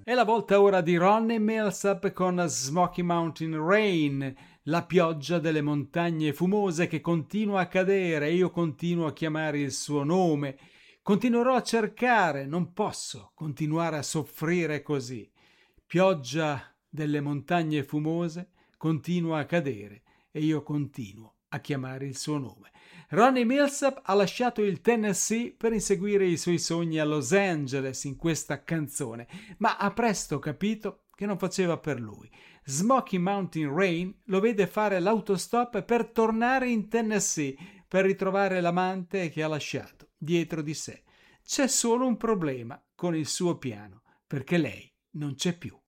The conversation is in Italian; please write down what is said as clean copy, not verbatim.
È la volta ora di Ronnie Milsap con Smoky Mountain Rain, la pioggia delle montagne fumose che continua a cadere e io continuo a chiamare il suo nome. Continuerò a cercare, non posso continuare a soffrire così. Pioggia delle montagne fumose continua a cadere e io continuo a chiamare il suo nome. Ronnie Milsap ha lasciato il Tennessee per inseguire i suoi sogni a Los Angeles in questa canzone, ma ha presto capito che non faceva per lui. Smoky Mountain Rain lo vede fare l'autostop per tornare in Tennessee, per ritrovare l'amante che ha lasciato dietro di sé. C'è solo un problema con il suo piano, perché lei non c'è più.